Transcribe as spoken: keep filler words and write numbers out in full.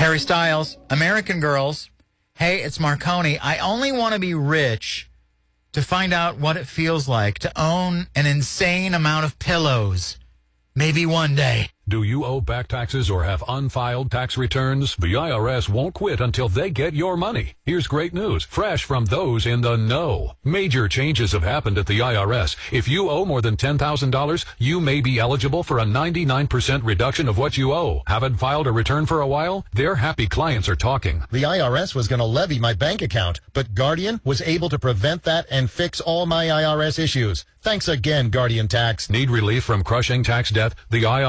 Harry Styles, American Girls. Hey, it's Marconi. I only want to be rich to find out what it feels like to own an insane amount of pillows. Maybe one day. Do you owe back taxes or have unfiled tax returns? The I R S won't quit until they get your money. Here's great news, fresh from those in the know. Major changes have happened at the I R S. If you owe more than ten thousand dollars, you may be eligible for a ninety-nine percent reduction of what you owe. Haven't filed a return for a while? Their happy clients are talking. The I R S was going to levy my bank account, but Guardian was able to prevent that and fix all my I R S issues. Thanks again, Guardian Tax. Need relief from crushing tax debt? The I R S